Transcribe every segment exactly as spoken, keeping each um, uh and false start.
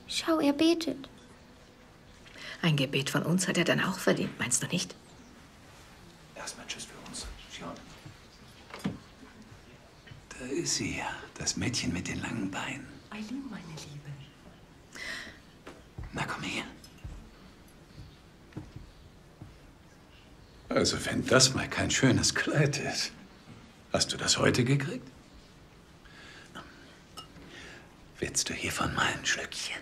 Schau, er betet. Ein Gebet von uns hat er dann auch verdient, meinst du nicht? Erstmal Tschüss für uns. Sion. Da ist sie ja, das Mädchen mit den langen Beinen. Eileen, meine Liebe. Na, komm her. Also, wenn das mal kein schönes Kleid ist. Hast du das heute gekriegt? Willst du hiervon mal ein Schlückchen?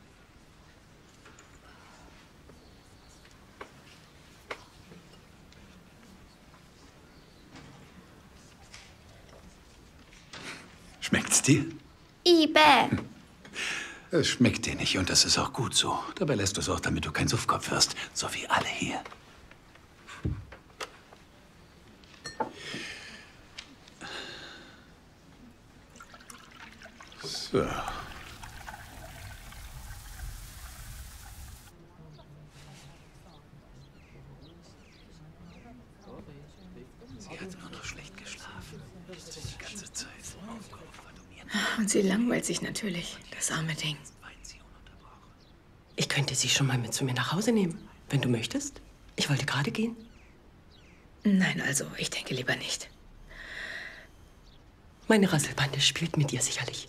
Schmeckt's dir? Ibe. Es schmeckt dir nicht und das ist auch gut so. Dabei lässt du es auch, damit du kein Suffkopf wirst, so wie alle hier. So. Sie hat nur noch schlecht geschlafen. Die ganze Zeit. Und sie langweilt sich natürlich, das arme Ding. Ich könnte sie schon mal mit zu mir nach Hause nehmen, wenn du möchtest. Ich wollte gerade gehen. Nein, also, ich denke lieber nicht. Meine Rasselbande spielt mit ihr sicherlich.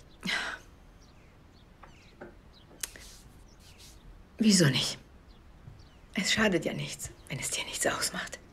Wieso nicht? Es schadet ja nichts, wenn es dir nichts ausmacht.